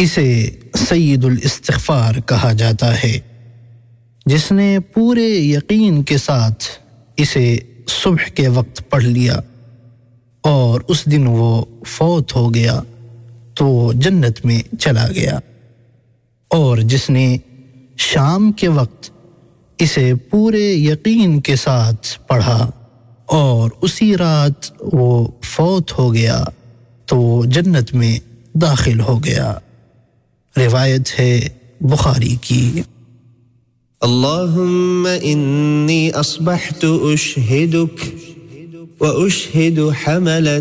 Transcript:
इसे सय्यदुल इस्तिग़फ़ार कहा जाता है। जिसने पूरे यकीन के साथ इसे सुबह के वक्त पढ़ लिया और उस दिन वो फौत हो गया तो जन्नत में चला गया, और जिसने शाम के वक्त इसे पूरे यकीन के साथ पढ़ा और उसी रात वो फौत हो गया तो जन्नत में दाखिल हो गया। रिवायत है बुखारी की। अल्लाहुम्मा इन्नी अस्बहतु उशहिदुक व उशहिदु हमलत